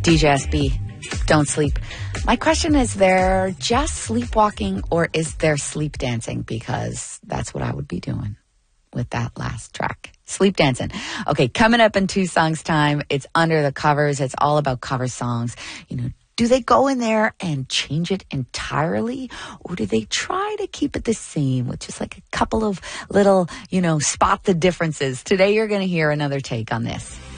DJ SB, Don't Sleep. My question is, there just sleepwalking or is there sleep dancing? Because that's what I would be doing with that last track. Sleep dancing. Okay, coming up in 2 songs time, it's Under the Covers. It's all about cover songs. You know, do they go in there and change it entirely? Or do they try to keep it the same with just like a couple of little, spot the differences? Today you're going to hear another take on this.